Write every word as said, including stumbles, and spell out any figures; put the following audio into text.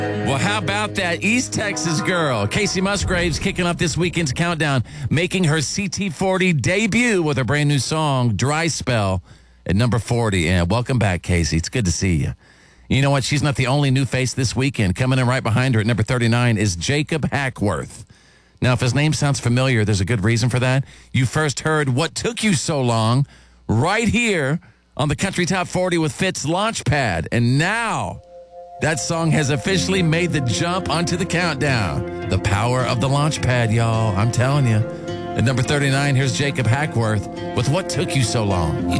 Well, how about that East Texas girl? Casey Musgraves kicking off this weekend's countdown, making her C T forty debut with a brand new song, Dry Spell, at number forty. And welcome back, Casey. It's good to see you. You know what? She's not the only new face this weekend. Coming in right behind her at number thirty-nine is Jacob Hackworth. Now, if his name sounds familiar, there's a good reason for that. You first heard What Took You So Long right here on the Country Top forty with Fitz Launchpad. And now that song has officially made the jump onto the countdown. The power of the Launchpad, y'all. I'm telling you. At number thirty-nine, here's Jacob Hackworth with What Took You So Long.